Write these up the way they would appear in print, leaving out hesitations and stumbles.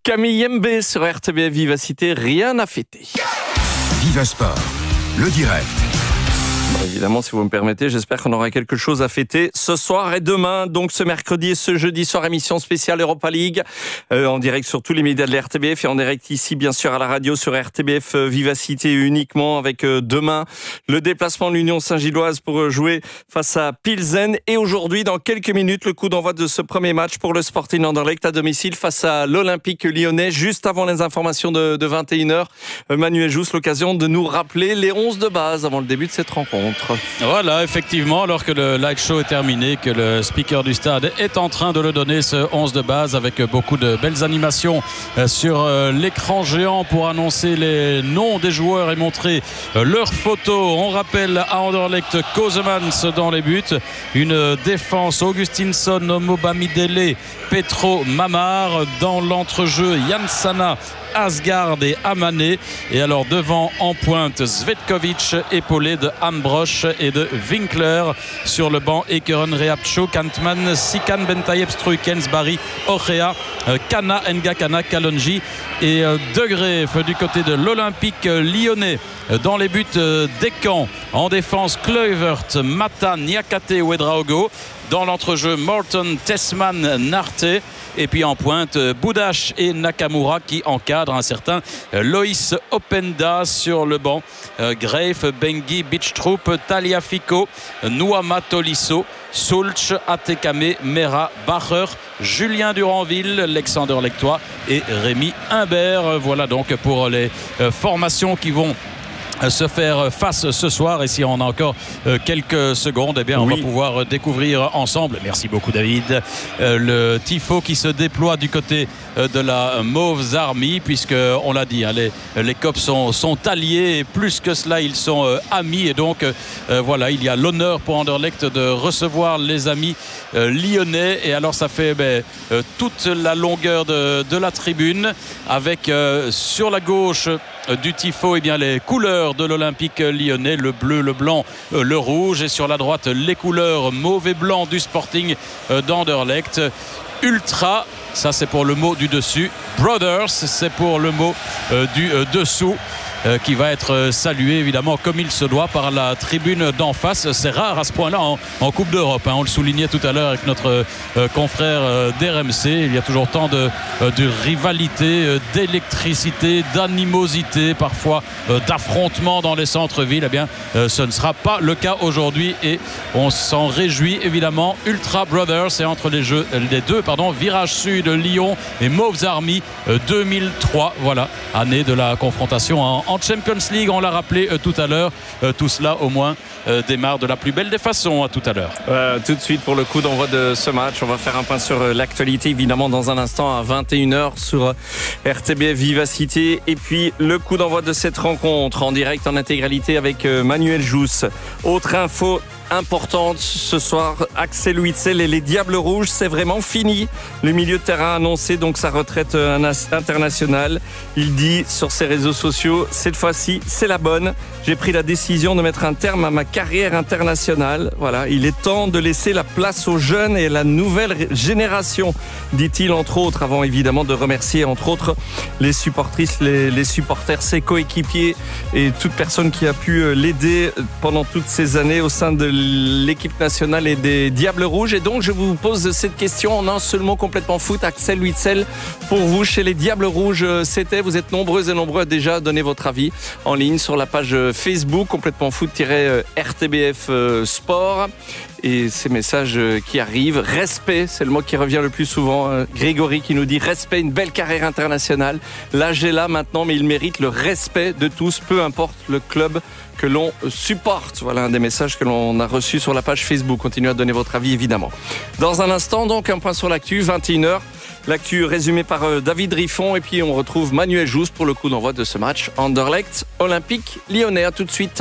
Camille Mbé sur RTBF Vivacité, rien à fêter. Viva Sport, le direct. Évidemment, si vous me permettez, j'espère qu'on aura quelque chose à fêter ce soir et demain. Donc ce mercredi et ce jeudi soir, émission spéciale Europa League, en direct sur tous les médias de la RTBF et en direct ici, bien sûr, à la radio sur RTBF Vivacité uniquement, avec demain le déplacement de l'Union Saint-Gilloise pour jouer face à Pilsen. Et aujourd'hui, dans quelques minutes, le coup d'envoi de ce premier match pour le Sporting Anderlecht à domicile face à l'Olympique Lyonnais. Juste avant les informations de 21h, Manuel Jousse, l'occasion de nous rappeler les 11 de base avant le début de cette rencontre. Voilà, effectivement, alors que le light show est terminé, que le speaker du stade est en train de le donner, ce 11 de base, avec beaucoup de belles animations sur l'écran géant pour annoncer les noms des joueurs et montrer leurs photos. On rappelle à Anderlecht Kosemans dans les buts, une défense Augustinsson, Mobamidele, Petro, Mamar, dans l'entrejeu Jansana, Asgard et Amané, et alors devant en pointe Zvetkovic, épaulé de Ambrosch et de Winkler. Sur le banc, Ekeren, Reapcho, Kantman, Sikan, Bentayeb, Struikens, Barry, Ochea, Kana, Ngakana, Kalonji et De Greef du côté de l'Olympique Lyonnais. Dans les buts, Descamps. En défense, Kluivert, Mata, Niakate, Ouedraogo. Dans l'entrejeu, Morton, Tessman, Narte. Et puis en pointe, Boudache et Nakamura qui encadrent un certain Loïs Openda. Sur le banc, Greif, Bengi, Bichtroup, Taliafico, Nouama Tolisso, Sulch, Atekame, Mera, Bacher, Julien Duranville, Alexander Lectois et Rémi Imbert. Voilà donc pour les formations qui vont se faire face ce soir. Et si on a encore quelques secondes, eh bien on va pouvoir découvrir ensemble, merci beaucoup David, le tifo qui se déploie du côté de la Mauves Army, puisque on l'a dit, hein, les Cops sont alliés, et plus que cela ils sont amis, et donc voilà, il y a l'honneur pour Anderlecht de recevoir les amis lyonnais. Et alors ça fait toute la longueur de la tribune, avec sur la gauche du tifo, eh bien les couleurs de l'Olympique Lyonnais, le bleu, le blanc, le rouge, et sur la droite les couleurs mauve et blanc du Sporting d'Anderlecht. Ultra, ça c'est pour le mot du dessus, Brothers, c'est pour le mot du dessous, qui va être salué évidemment comme il se doit par la tribune d'en face. C'est rare à ce point-là en Coupe d'Europe, hein. On le soulignait tout à l'heure avec notre confrère d'RMC. Il y a toujours tant de rivalité, d'électricité, d'animosité, parfois d'affrontements dans les centres-villes. Eh bien, ce ne sera pas le cas aujourd'hui, et on s'en réjouit évidemment. Ultra Brothers, c'est entre les deux, Virage Sud, Lyon et Mauves Army 2003. Voilà, année de la confrontation en Champions League, on l'a rappelé tout à l'heure. Tout cela au moins démarre de la plus belle des façons. À tout à l'heure. Tout de suite pour le coup d'envoi de ce match, on va faire un point sur l'actualité évidemment dans un instant à 21h sur RTBF Vivacité, et puis le coup d'envoi de cette rencontre en direct en intégralité avec Manuel Jousse. Autre info importante ce soir, Axel Witsel et les Diables Rouges, c'est vraiment fini. Le milieu de terrain a annoncé donc sa retraite internationale. Il dit sur ses réseaux sociaux: cette fois-ci c'est la bonne, j'ai pris la décision de mettre un terme à ma carrière internationale. Voilà, il est temps de laisser la place aux jeunes et à la nouvelle génération, dit-il, entre autres, avant évidemment de remercier entre autres les supportrices, les supporters, ses coéquipiers et toute personne qui a pu l'aider pendant toutes ces années au sein de l'équipe nationale et des Diables Rouges. Et donc je vous pose cette question en un seul mot complètement foot. Axel Witsel, pour vous chez les Diables Rouges, vous êtes nombreux et nombreux à déjà donner votre avis en ligne sur la page Facebook complètement foot-RTBF Sport. Et ces messages qui arrivent, respect, c'est le mot qui revient le plus souvent. Grégory qui nous dit respect, une belle carrière internationale. L'âge est là maintenant, mais il mérite le respect de tous, peu importe le club que l'on supporte. Voilà un des messages que l'on a reçus sur la page Facebook. Continuez à donner votre avis évidemment. Dans un instant, donc, un point sur l'actu, 21h. L'actu résumée par David Riffon, et puis on retrouve Manuel Jousse pour le coup d'envoi de ce match Anderlecht Olympique Lyonnais. À tout de suite.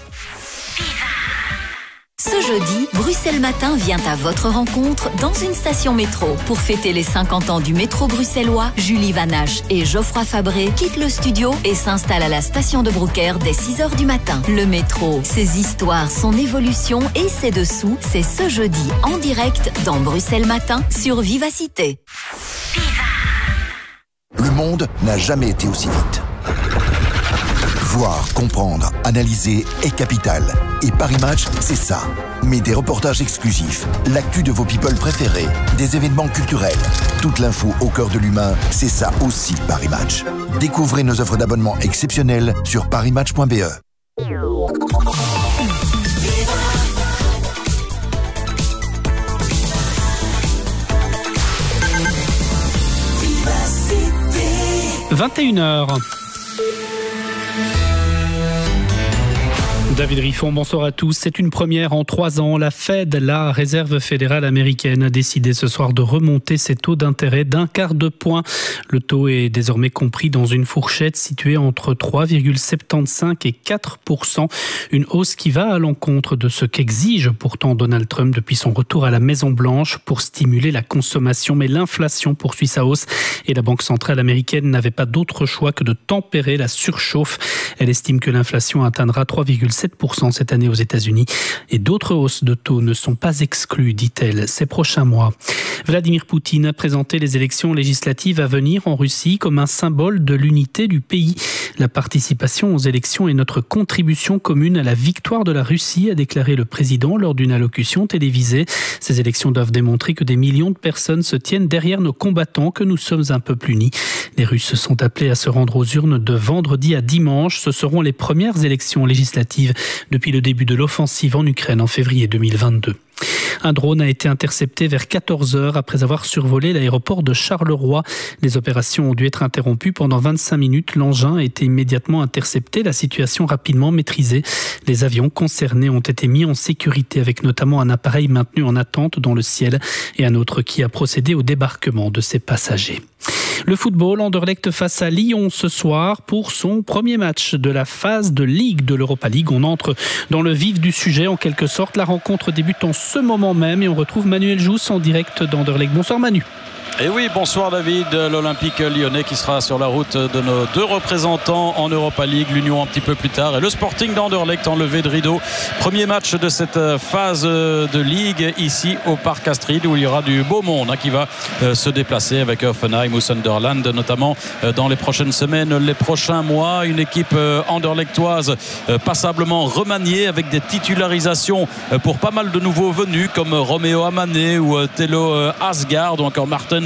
Ce jeudi, Bruxelles Matin vient à votre rencontre dans une station métro. Pour fêter les 50 ans du métro bruxellois, Julie Vanache et Geoffroy Fabré quittent le studio et s'installent à la station de Brouckère dès 6h du matin. Le métro, ses histoires, son évolution et ses dessous, c'est ce jeudi en direct dans Bruxelles Matin sur Vivacité. Le monde n'a jamais été aussi vite. Voir, comprendre, analyser est capital. Et Paris Match, c'est ça. Mais des reportages exclusifs, l'actu de vos people préférés, des événements culturels, toute l'info au cœur de l'humain, c'est ça aussi Paris Match. Découvrez nos offres d'abonnement exceptionnelles sur parismatch.be. « 21h. David Riffon, bonsoir à tous. C'est une première en 3 ans. La Fed, la Réserve fédérale américaine, a décidé ce soir de remonter ses taux d'intérêt d'1/4 de point. Le taux est désormais compris dans une fourchette située entre 3,75 et 4%. Une hausse qui va à l'encontre de ce qu'exige pourtant Donald Trump depuis son retour à la Maison-Blanche pour stimuler la consommation. Mais l'inflation poursuit sa hausse et la Banque centrale américaine n'avait pas d'autre choix que de tempérer la surchauffe. Elle estime que l'inflation atteindra 3,7% cette année aux États-Unis et d'autres hausses de taux ne sont pas exclues, dit-elle, ces prochains mois. Vladimir Poutine a présenté les élections législatives à venir en Russie comme un symbole de l'unité du pays. La participation aux élections est notre contribution commune à la victoire de la Russie, a déclaré le président lors d'une allocution télévisée. Ces élections doivent démontrer que des millions de personnes se tiennent derrière nos combattants, que nous sommes un peuple uni. Les Russes sont appelés à se rendre aux urnes de vendredi à dimanche. Ce seront les premières élections législatives depuis le début de l'offensive en Ukraine en février 2022. Un drone a été intercepté vers 14h après avoir survolé l'aéroport de Charleroi. Les opérations ont dû être interrompues pendant 25 minutes. L'engin a été immédiatement intercepté, la situation rapidement maîtrisée. Les avions concernés ont été mis en sécurité avec notamment un appareil maintenu en attente dans le ciel et un autre qui a procédé au débarquement de ses passagers. Le football, Anderlecht face à Lyon ce soir pour son premier match de la phase de Ligue de l'Europa League. On entre dans le vif du sujet en quelque sorte. La rencontre débute en ce moment même et on retrouve Manuel Jousse en direct d'Anderlecht. Bonsoir Manu. Et oui, bonsoir David, l'Olympique lyonnais qui sera sur la route de nos 2 représentants en Europa League, l'Union un petit peu plus tard et le Sporting d'Anderlecht en levée de rideau. Premier match de cette phase de Ligue ici au Parc Astrid où il y aura du beau monde qui va se déplacer avec Hoffenheim ou Sunderland notamment dans les prochaines semaines, les prochains mois. Une équipe anderlechtoise passablement remaniée avec des titularisations pour pas mal de nouveaux venus comme Roméo Amané ou Thelo Asgard ou encore Martin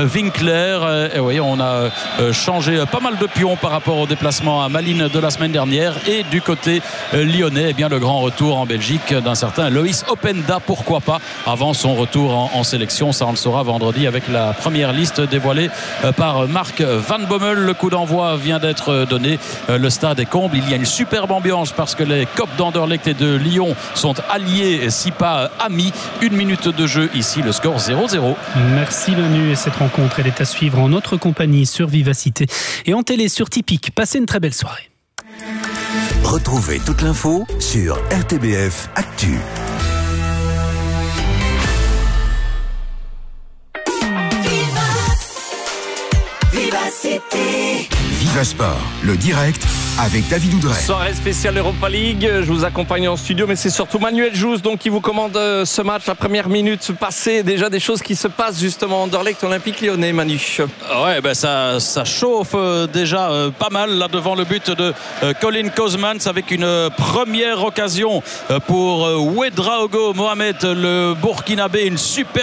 Winkler. Et oui, on a changé pas mal de pions par rapport au déplacement à Malines de la semaine dernière. Et du côté lyonnais, eh bien, le grand retour en Belgique d'un certain Loïs Openda, pourquoi pas, avant son retour en sélection. Ça, on le saura vendredi avec la première liste dévoilée par Marc Van Bommel. Le coup d'envoi vient d'être donné. Le stade est comble. Il y a une superbe ambiance parce que les Cops d'Anderlecht et de Lyon sont alliés, si pas amis. 1 minute de jeu ici, le score 0-0. Merci Manu. Et cette rencontre, elle est à suivre en notre compagnie sur Vivacité et en télé sur Tipeee. Passez une très belle soirée. Retrouvez toute l'info sur RTBF Actu. Vivacité. Viva Sport, le direct avec David Oudrey. Soirée spéciale Europa League. Je vous accompagne en studio, mais c'est surtout Manuel Jousse donc qui vous commande ce match. La première minute passée, déjà des choses qui se passent justement Anderlecht Olympique Lyonnais, Manu. Ouais, ben ça chauffe déjà pas mal là devant le but de Colin Kozmans avec une première occasion pour Ouedraogo Mohamed, le Burkinabé, une super